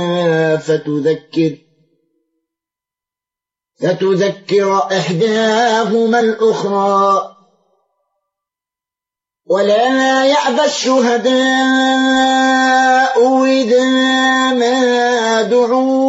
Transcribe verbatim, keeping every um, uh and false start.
فتذكر فتذكر إحداهما الأخرى ولا يأبى الشهداء إذا ما دعوا